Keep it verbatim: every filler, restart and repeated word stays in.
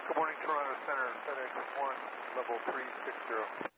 Good morning, Toronto Center, FedEx one, level three six zero.